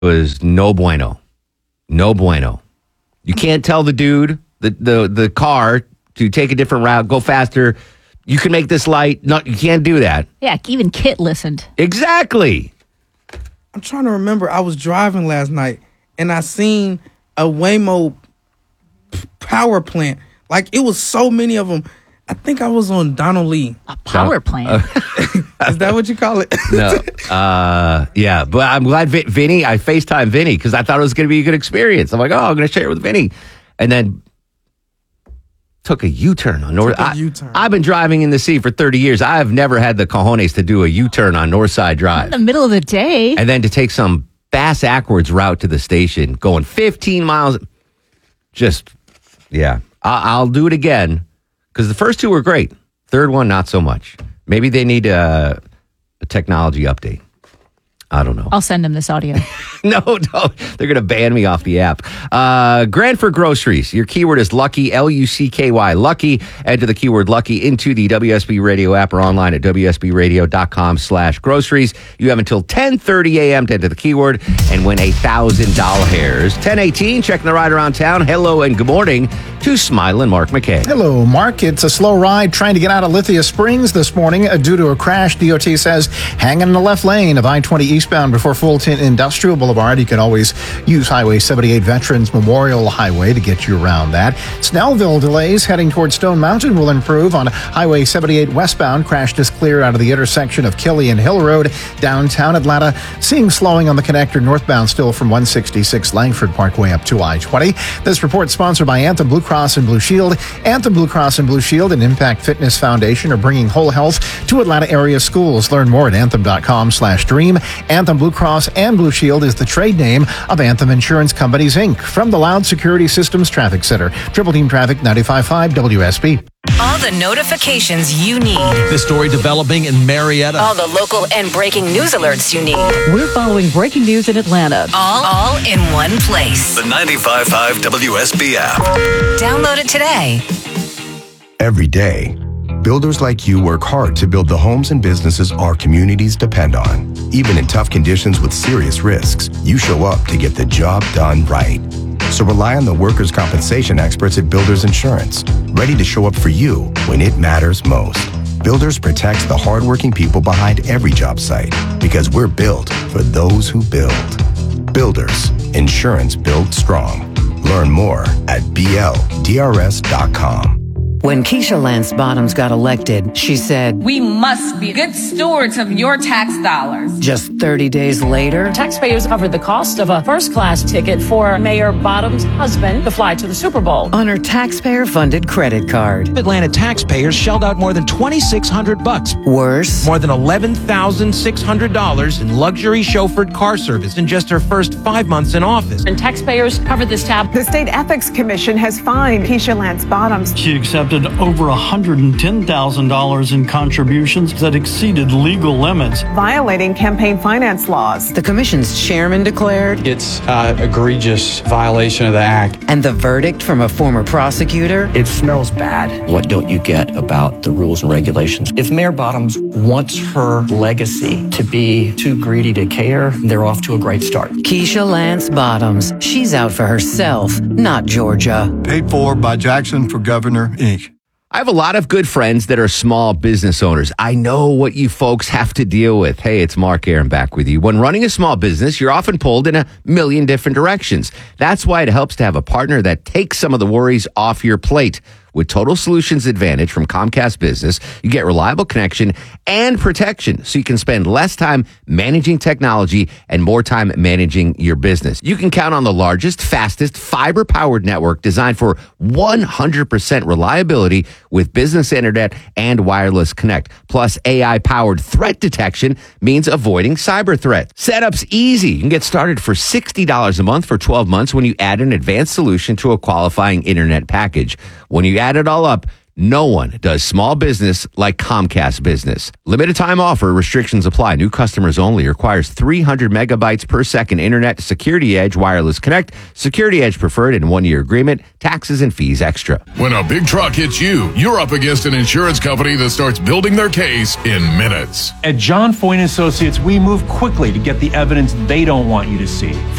was no bueno. No bueno. You can't tell the dude, the car, to take a different route, go faster. You can make this light. No, you can't do that. Yeah, even Kit listened. Exactly. I'm trying to remember. I was driving last night, and I seen a Waymo power plant. Like, it was so many of them. I think I was on Donald Lee. A power plant. Is that what you call it? No. Yeah, but I'm glad Vinny, I FaceTime Vinny because I thought it was going to be a good experience. I'm like, I'm going to share it with Vinny. And then took a U-turn on North. I've been driving in the sea for 30 years. I have never had the cojones to do a U-turn on Northside Drive. In the middle of the day. And then to take some bass-ackwards route to the station, going 15 miles. Just, yeah. I'll do it again because the first two were great. Third one, not so much. Maybe they need a technology update. I don't know. I'll send them this audio. No, they're going to ban me off the app. Granford Groceries. Your keyword is lucky, L-U-C-K-Y, lucky. Enter the keyword lucky into the WSB Radio app or online at WSBradio.com/groceries. You have until 10:30 a.m. to enter the keyword and win $1,000. 10:18, checking the ride around town. Hello and good morning to Smilin' Mark McKay. Hello, Mark. It's a slow ride trying to get out of Lithia Springs this morning due to a crash. DOT says hanging in the left lane of I-20 eastbound before Fulton Industrial Boulevard. You can always use Highway 78 Veterans Memorial Highway to get you around that. Snellville delays heading towards Stone Mountain will improve on Highway 78 westbound. Crash is cleared out of the intersection of Killian Hill Road, downtown Atlanta. Seeing slowing on the connector northbound still from 166 Langford Parkway up to I-20. This report sponsored by Anthem Blue Cross and Blue Shield. Anthem Blue Cross and Blue Shield and Impact Fitness Foundation are bringing whole health to Atlanta area schools. Learn more at anthem.com/dream. Anthem Blue Cross and Blue Shield is the trade name of Anthem Insurance Companies, Inc. From the Loud Security Systems Traffic Center. Triple Team Traffic 95.5 WSB. All the notifications you need. This story developing in Marietta. All the local and breaking news alerts you need. We're following breaking news in Atlanta. All in one place. The 95.5 WSB app. Download it today. Every day, builders like you work hard to build the homes and businesses our communities depend on. Even in tough conditions with serious risks, you show up to get the job done right. So rely on the workers' compensation experts at Builders Insurance, ready to show up for you when it matters most. Builders protects the hardworking people behind every job site because we're built for those who build. Builders, insurance built strong. Learn more at BLDRS.com. When Keisha Lance Bottoms got elected, she said, "We must be good stewards of your tax dollars." Just 30 days later, taxpayers covered the cost of a first-class ticket for Mayor Bottoms' husband to fly to the Super Bowl on her taxpayer-funded credit card. Atlanta taxpayers shelled out more than $2,600. Worse, more than $11,600 in luxury chauffeured car service in just her first 5 months in office. And taxpayers covered this tab. The State Ethics Commission has fined Keisha Lance Bottoms. She accepted over $110,000 in contributions that exceeded legal limits, violating campaign finance laws. The commission's chairman declared it's an egregious violation of the act. And the verdict from a former prosecutor? It smells bad. What don't you get about the rules and regulations? If Mayor Bottoms wants her legacy to be too greedy to care, they're off to a great start. Keisha Lance Bottoms. She's out for herself, not Georgia. Paid for by Jackson for Governor, Inc. I have a lot of good friends that are small business owners. I know what you folks have to deal with. Hey, it's Mark Aaron back with you. When running a small business, you're often pulled in a million different directions. That's why it helps to have a partner that takes some of the worries off your plate. With Total Solutions Advantage from Comcast Business, you get reliable connection and protection so you can spend less time managing technology and more time managing your business. You can count on the largest, fastest, fiber-powered network designed for 100% reliability with business internet and wireless connect. Plus, AI-powered threat detection means avoiding cyber threats. Setup's easy. You can get started for $60 a month for 12 months when you add an advanced solution to a qualifying internet package. When you add it all up, No one does small business like Comcast Business. Limited time offer. Restrictions apply. New customers only. Requires 300 megabytes per second internet. Security Edge Wireless Connect. Security Edge preferred in 1-year agreement. Taxes and fees extra. When a big truck hits you, you're up against an insurance company that starts building their case in minutes. At John Foyne Associates, we move quickly to get the evidence they don't want you to see.